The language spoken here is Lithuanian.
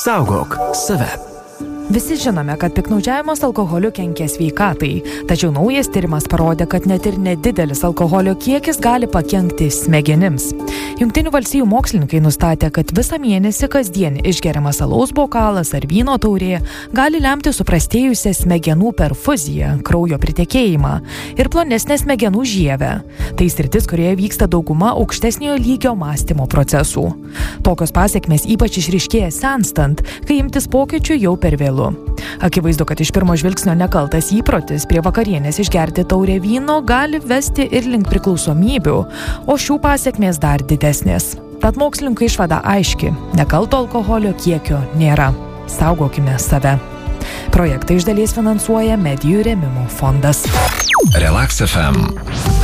Saugok save. Visi žinome, kad piktnaudžiavimas alkoholiu kenkia sveikatai, tačiau naujas tyrimas parodė, kad net ir nedidelis alkoholio kiekis gali pakenkti smegenims. Jungtinių valstijų mokslininkai nustatė, kad visą mėnesį kasdien išgeriamas alaus bokalas ar vyno taurė gali lemti suprastėjusią smegenų perfuziją, kraujo pritekėjimą ir plonesnę smegenų žievę. Tai sritis, kurioje vyksta dauguma aukštesniojo lygio mąstymo procesų. Tokios pasekmės ypač išryškėja senstant, kai imtis pokyčių jau per vėlu. Akivaizdu, kad iš pirmo žvilgsnio nekaltas įprotis prie vakarienės išgerti taurę vyno gali vesti ir link priklausomybių, o šių pasekmės dar didesnės. Tad mokslininkų išvada aiški, nekalto alkoholio kiekio nėra. Saugokime save. Projektą iš dalies finansuoja Medijų rėmimo fondas. Relax FM.